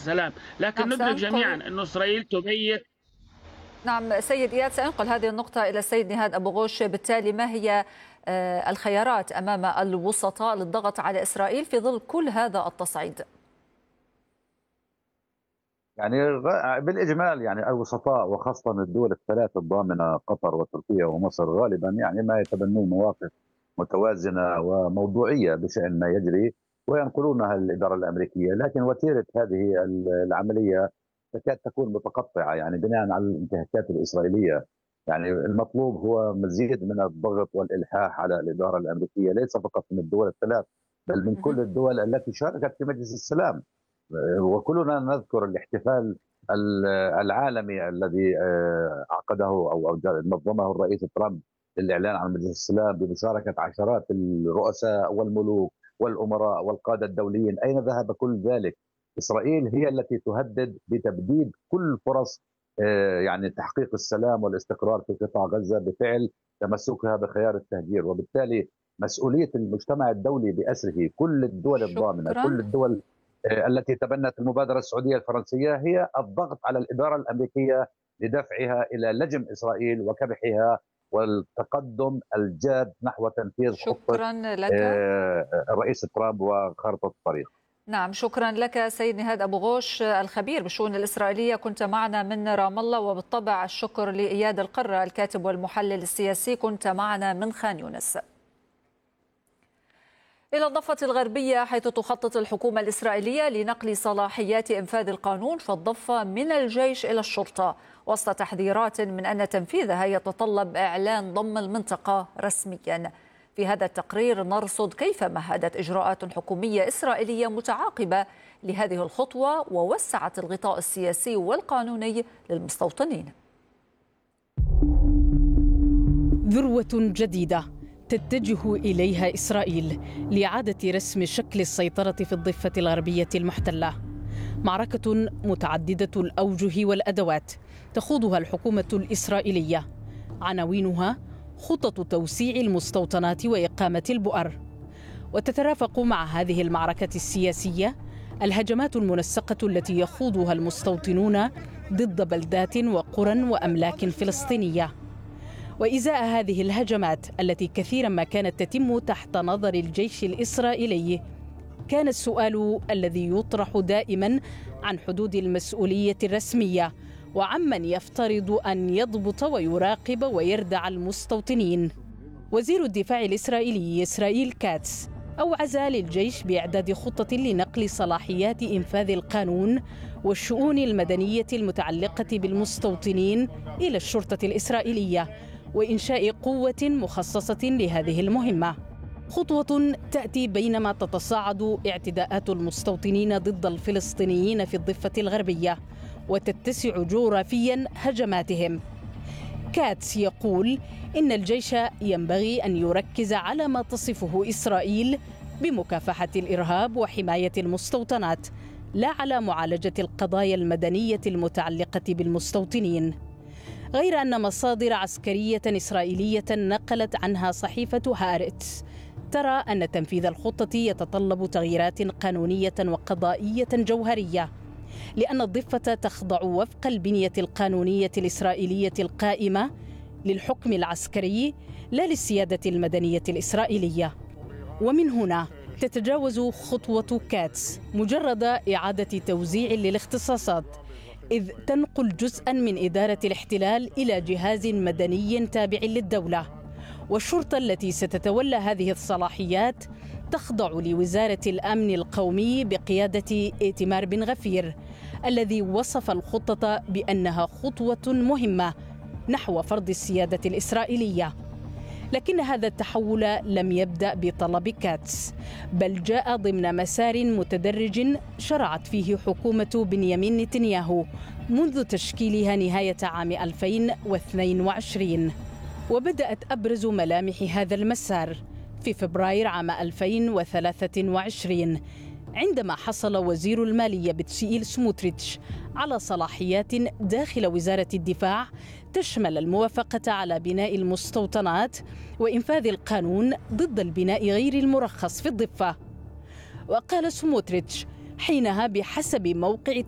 السلام، لكن نعم ندرك جميعا سأنقل أن إسرائيل تبيت. نعم سيد إياد، سأنقل هذه النقطة إلى السيد نهاد أبو غوش. بالتالي ما هي الخيارات أمام الوسطاء للضغط على إسرائيل في ظل كل هذا التصعيد؟ يعني بالإجمال يعني الوسطاء وخاصة الدول الثلاث الضامنة قطر وتركيا ومصر غالبا يعني ما يتبنون مواقف متوازنة وموضوعية بشأن ما يجري وينقلونها للإدارة الأمريكية، لكن وتيرة هذه العملية تكاد تكون متقطعة يعني بناء على الانتهاكات الإسرائيلية. يعني المطلوب هو مزيد من الضغط والإلحاح على الإدارة الأمريكية، ليس فقط من الدول الثلاث بل من كل الدول التي شاركت في مجلس السلام. وكلنا نذكر الاحتفال العالمي الذي عقده او نظمه الرئيس ترامب للاعلان عن مجلس السلام بمشاركه عشرات الرؤساء والملوك والامراء والقاده الدوليين. اين ذهب كل ذلك؟ اسرائيل هي التي تهدد بتبديد كل فرص يعني تحقيق السلام والاستقرار في قطاع غزه بفعل تمسكها بخيار التهجير، وبالتالي مسؤوليه المجتمع الدولي باسره كل الدول الضامنه، شكرا. كل الدول التي تبنت المبادرة السعودية الفرنسية، هي الضغط على الإدارة الأمريكية لدفعها إلى لجم إسرائيل وكبحها والتقدم الجاد نحو تنفيذ خطة شكرا لك. الرئيس ترامب وخارطة الطريق. نعم شكرا لك سيد نهاد أبو غوش الخبير بالشؤون الإسرائيلية، كنت معنا من رام الله. وبالطبع الشكر لإياد القرة الكاتب والمحلل السياسي، كنت معنا من خان يونس. إلى الضفة الغربية، حيث تخطط الحكومة الإسرائيلية لنقل صلاحيات إنفاذ القانون في الضفة من الجيش إلى الشرطة، وسط تحذيرات من أن تنفيذها يتطلب إعلان ضم المنطقة رسميا. في هذا التقرير نرصد كيف مهدت إجراءات حكومية إسرائيلية متعاقبة لهذه الخطوة ووسعت الغطاء السياسي والقانوني للمستوطنين. ذروة جديدة تتجه إليها إسرائيل لإعادة رسم شكل السيطرة في الضفة الغربية المحتلة. معركة متعددة الأوجه والأدوات تخوضها الحكومة الإسرائيلية، عناوينها خطط توسيع المستوطنات وإقامة البؤر. وتترافق مع هذه المعركة السياسية الهجمات المنسقة التي يخوضها المستوطنون ضد بلدات وقرى وأملاك فلسطينية. وإزاء هذه الهجمات التي كثيرا ما كانت تتم تحت نظر الجيش الإسرائيلي، كان السؤال الذي يطرح دائما عن حدود المسؤولية الرسمية وعمن يفترض أن يضبط ويراقب ويردع المستوطنين. وزير الدفاع الإسرائيلي إسرائيل كاتس أوعز للجيش بإعداد خطة لنقل صلاحيات إنفاذ القانون والشؤون المدنية المتعلقة بالمستوطنين إلى الشرطة الإسرائيلية، وإنشاء قوة مخصصة لهذه المهمة. خطوة تأتي بينما تتصاعد اعتداءات المستوطنين ضد الفلسطينيين في الضفة الغربية وتتسع جغرافيا هجماتهم. كاتس يقول إن الجيش ينبغي أن يركز على ما تصفه إسرائيل بمكافحة الإرهاب وحماية المستوطنات، لا على معالجة القضايا المدنية المتعلقة بالمستوطنين. غير أن مصادر عسكرية إسرائيلية نقلت عنها صحيفة هارتس ترى أن تنفيذ الخطة يتطلب تغييرات قانونية وقضائية جوهرية، لأن الضفة تخضع وفق البنية القانونية الإسرائيلية القائمة للحكم العسكري لا للسيادة المدنية الإسرائيلية. ومن هنا تتجاوز خطوة كاتس مجرد إعادة توزيع للاختصاصات، إذ تنقل جزءا من إدارة الاحتلال إلى جهاز مدني تابع للدولة. والشرطة التي ستتولى هذه الصلاحيات تخضع لوزارة الأمن القومي بقيادة إيتمار بن غفير، الذي وصف الخطة بأنها خطوة مهمة نحو فرض السيادة الإسرائيلية. لكن هذا التحول لم يبدأ بطلب كاتس، بل جاء ضمن مسار متدرج شرعت فيه حكومة بنيامين نتنياهو منذ تشكيلها نهاية عام 2022. وبدأت أبرز ملامح هذا المسار في فبراير عام 2023 عندما حصل وزير المالية بتشييل سموتريتش على صلاحيات داخل وزارة الدفاع تشمل الموافقة على بناء المستوطنات وإنفاذ القانون ضد البناء غير المرخص في الضفة. وقال سموتريتش حينها بحسب موقع